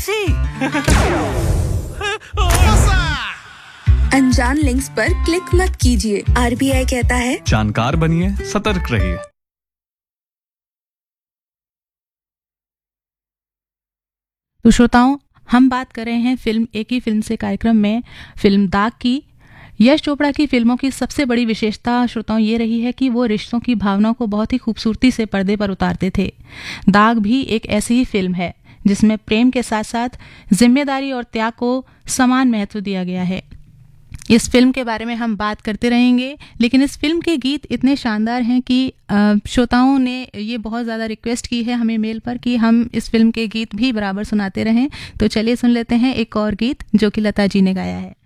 ऐसी। अनजान लिंक्स पर क्लिक मत कीजिए। RBI कहता है जानकार बनिए, सतर्क रहिए। तो श्रोताओं, हम बात कर रहे हैं फिल्म एक ही फिल्म से कार्यक्रम में फिल्म दाग की। यश चोपड़ा की फिल्मों की सबसे बड़ी विशेषता श्रोताओं ये रही है कि वो रिश्तों की भावनाओं को बहुत ही खूबसूरती से पर्दे पर उतारते थे। दाग भी एक ऐसी ही फिल्म है जिसमें प्रेम के साथ साथ जिम्मेदारी और त्याग को समान महत्व दिया गया है। इस फिल्म के बारे में हम बात करते रहेंगे, लेकिन इस फिल्म के गीत इतने शानदार हैं कि श्रोताओं ने ये बहुत ज़्यादा रिक्वेस्ट की है हमें मेल पर कि हम इस फिल्म के गीत भी बराबर सुनाते रहें। तो चलिए सुन लेते हैं एक और गीत जो कि लता जी ने गाया है।